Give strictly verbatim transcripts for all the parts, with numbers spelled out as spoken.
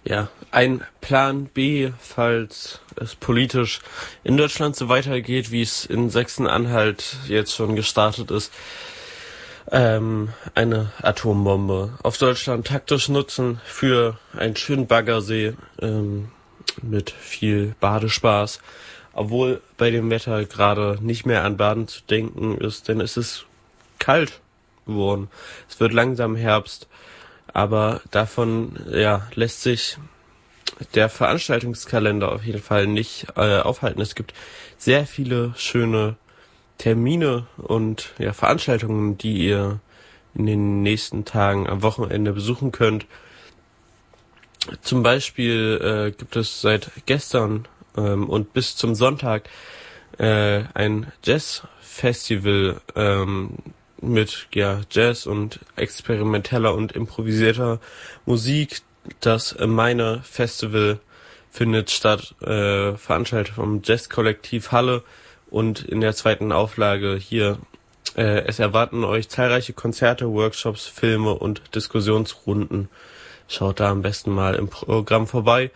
ja, ein Plan B, falls es politisch in Deutschland so weitergeht, wie es in Sachsen-Anhalt jetzt schon gestartet ist. Ähm, eine Atombombe auf Deutschland taktisch nutzen für einen schönen Baggersee ähm, mit viel Badespaß. Obwohl bei dem Wetter gerade nicht mehr an Baden zu denken ist, denn es ist kalt geworden. Es wird langsam Herbst, aber davon ja lässt sich der Veranstaltungskalender auf jeden Fall nicht äh, aufhalten. Es gibt sehr viele schöne Termine und ja, Veranstaltungen, die ihr in den nächsten Tagen am Wochenende besuchen könnt. Zum Beispiel äh, gibt es seit gestern ähm, und bis zum Sonntag äh, ein Jazz-Festival ähm, mit ja, Jazz und experimenteller und improvisierter Musik. Das Meine Festival findet statt, äh, veranstaltet vom Jazz-Kollektiv Halle. Und in der zweiten Auflage hier, äh, es erwarten euch zahlreiche Konzerte, Workshops, Filme und Diskussionsrunden. Schaut da am besten mal im Programm vorbei.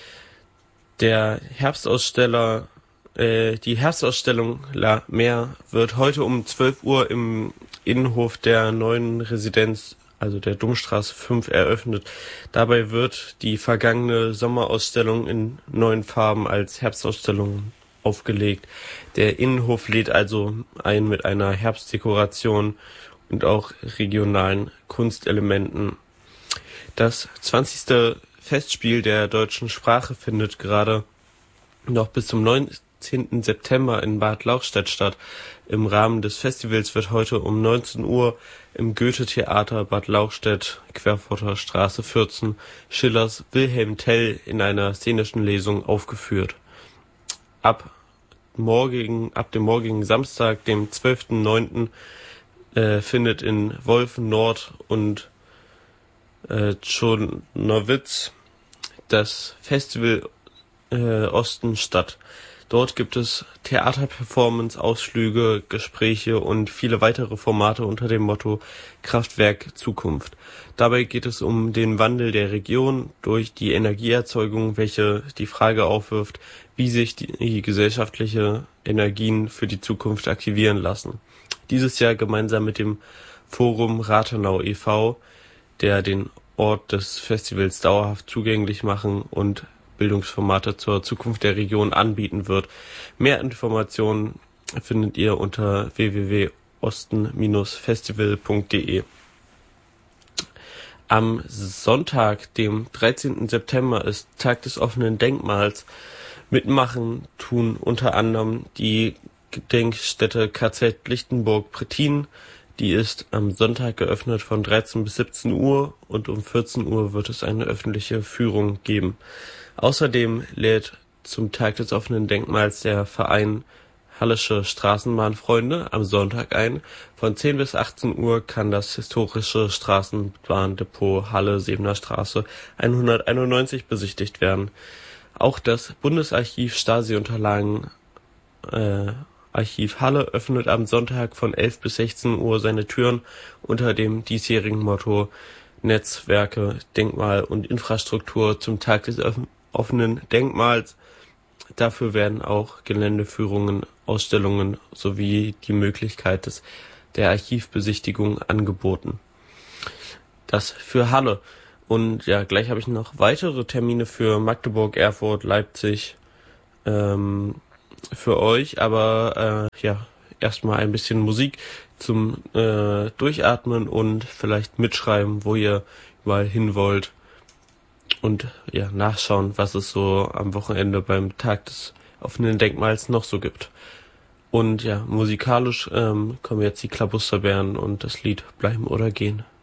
Der Herbstaussteller, äh, die Herbstausstellung La Mer wird heute um zwölf Uhr im Innenhof der neuen Residenz, also der Domstraße fünf, eröffnet. Dabei wird die vergangene Sommerausstellung in neuen Farben als Herbstausstellung aufgelegt. Der Innenhof lädt also ein mit einer Herbstdekoration und auch regionalen Kunstelementen. Das zwanzigste Festspiel der deutschen Sprache findet gerade noch bis zum neunzehnten September in Bad Lauchstädt statt. Im Rahmen des Festivals wird heute um neunzehn Uhr im Goethe-Theater Bad Lauchstädt, Querfurter Straße vierzehn, Schillers Wilhelm Tell in einer szenischen Lesung aufgeführt. Ab morgigen, ab dem morgigen Samstag, dem zwölften neunten äh, findet in Wolfen Nord und äh, Tschornowitz das Festival äh, Osten statt. Dort gibt es Theaterperformance, Ausflüge, Gespräche und viele weitere Formate unter dem Motto Kraftwerk Zukunft. Dabei geht es um den Wandel der Region durch die Energieerzeugung, welche die Frage aufwirft, wie sich die gesellschaftliche Energien für die Zukunft aktivieren lassen. Dieses Jahr gemeinsam mit dem Forum Rathenau e V, der den Ort des Festivals dauerhaft zugänglich machen und Bildungsformate zur Zukunft der Region anbieten wird. Mehr Informationen findet ihr unter w w w punkt osten Bindestrich festival punkt de. Am Sonntag, dem dreizehnten September, ist Tag des offenen Denkmals. Mitmachen tun unter anderem die Gedenkstätte K Z Lichtenburg-Prettin. Die ist am Sonntag geöffnet von dreizehn bis siebzehn Uhr und um vierzehn Uhr wird es eine öffentliche Führung geben. Außerdem lädt zum Tag des offenen Denkmals der Verein Hallische Straßenbahnfreunde am Sonntag ein. Von zehn bis achtzehn Uhr kann das historische Straßenbahndepot Halle Sebener Straße hunderteinundneunzig besichtigt werden. Auch das Bundesarchiv Stasi-Unterlagen äh, Archiv Halle öffnet am Sonntag von elf bis sechzehn Uhr seine Türen unter dem diesjährigen Motto Netzwerke, Denkmal und Infrastruktur zum Tag des offenen Denkmals. Dafür werden auch Geländeführungen, Ausstellungen sowie die Möglichkeit des, der Archivbesichtigung angeboten. Das für Halle. Und ja, gleich habe ich noch weitere Termine für Magdeburg, Erfurt, Leipzig ähm, für euch. Aber äh, ja, erstmal ein bisschen Musik zum äh, Durchatmen und vielleicht mitschreiben, wo ihr mal hin wollt. Und ja, nachschauen, was es so am Wochenende beim Tag des offenen Denkmals noch so gibt. Und ja, musikalisch ähm, kommen jetzt die Klabusterbären und das Lied Bleiben oder Gehen.